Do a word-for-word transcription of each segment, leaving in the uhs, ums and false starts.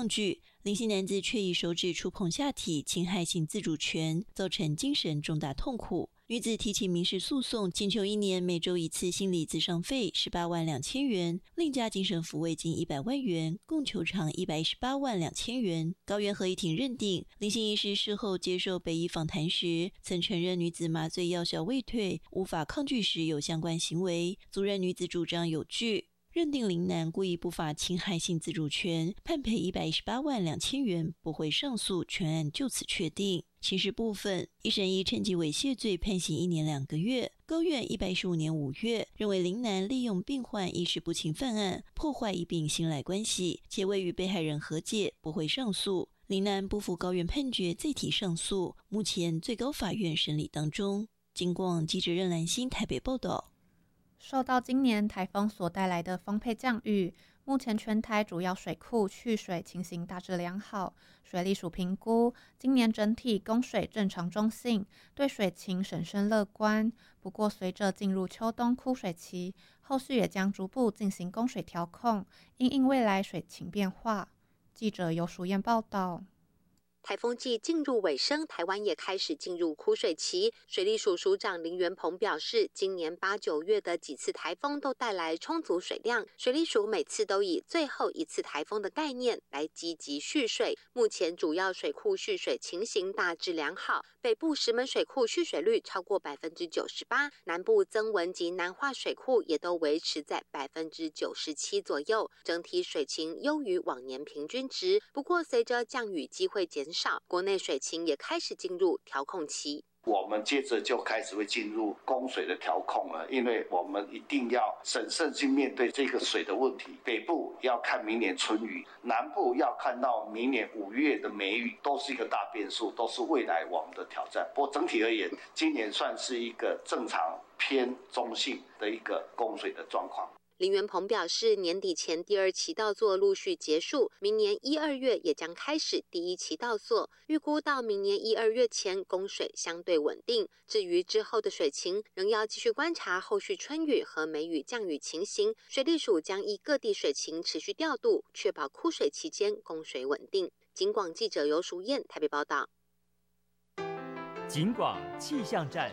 抗拒，林姓男子却以手指触碰下体，侵害性自主权，造成精神重大痛苦。女子提起民事诉讼，请求一年每周一次心理咨商费十八万两千元，另加精神抚慰金一百万元，共求偿一百一十八万两千元。高院合议庭认定，林姓医师事后接受北医访谈时，曾承认女子麻醉药效未退，无法抗拒时有相关行为，足认女子主张有据。认定林男故意不法侵害性自主权，判赔一百一十八万两千元，不会上诉，全案就此确定。刑事部分，一审以趁机猥亵罪判刑一年两个月，高院一百一十五年五月认为林男利用病患意识不清犯案，破坏医病信赖关系，且未与被害人和解，不会上诉。林男不服高院判决，再提上诉，目前最高法院审理当中。金广记者任兰心台北报道。 受到今年台风所带来的丰沛降雨，目前全台主要水库蓄水情形大致良好。水利署评估，今年整体供水正常中性，对水情审慎乐观。不过，随着进入秋冬枯水期，后续也将逐步进行供水调控，因应未来水情变化。记者游淑燕报道。 台风季进入尾声，台湾也开始进入枯水期。水利署署长林元鹏表示，今年八九月的几次台风都带来充足水量，水利署每次都以最后一次台风的概念来积极蓄水。目前主要水库蓄水情形大致良好，北部石门水库蓄水率超过百分之九十八，南部曾文及南化水库也都维持在百分之九十七左右，整体水情优于往年平均值。不过，随着降雨机会减少，国内水情也开始进入调控期。 我们接着就开始会进入供水的调控了，因为我们一定要审慎去面对这个水的问题。北部要看明年春雨，南部要看到明年五月的梅雨，都是一个大变数，都是未来我们的挑战。不过整体而言，今年算是一个正常偏中性的一个供水的状况。 林元鹏表示，年底前第二期稻作陆续结束，明年一二月也将开始第一期稻作，预估到明年一二月前供水相对稳定。至于之后的水情，仍要继续观察后续春雨和梅雨降雨情形。水利署将依各地水情持续调度，确保枯水期间供水稳定。警广记者游淑燕台北报道。 警广气象站。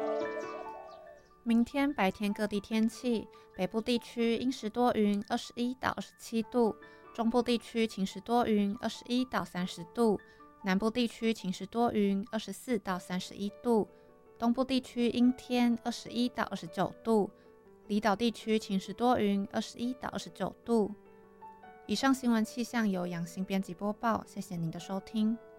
明天白天各地天气，北部地区阴时多云，二十一到二十七度；中部地区晴时多云，二十一到三十度；南部地区晴时多云，二十四到三十一度；东部地区阴天，二十一到二十九度；离岛地区晴时多云，二十一到二十九度。以上新闻气象由杨欣编辑播报，谢谢您的收听。